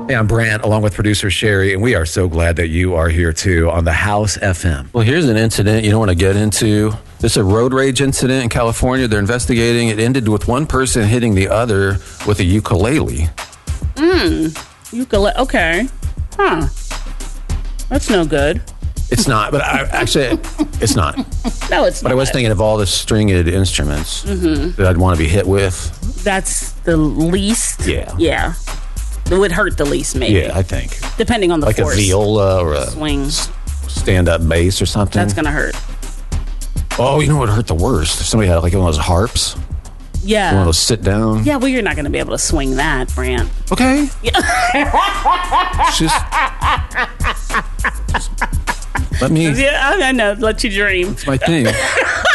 Hey, I'm Brant, along with producer Sherry, and we are so glad that you are here too on the House FM. Well, here's an incident you don't want to get into. This is a road rage incident in California. They're investigating. It ended with one person hitting the other with a ukulele. Ukulele. Okay. Huh. That's no good. It's not, but it's not. No, it's not. But I was thinking of all the stringed instruments that I'd want to be hit with. That's the least. Yeah. Yeah. It would hurt the least, maybe. Yeah, I think. Depending on the like force. a viola or a Swing. stand-up bass or something. That's going to hurt. Oh, you know what would hurt the worst? If somebody had like one of those harps. Yeah. One of those sit down. Yeah, well, you're not going to be able to swing that, Brant. Okay. just let me. Yeah, I know. Let you dream. It's my thing.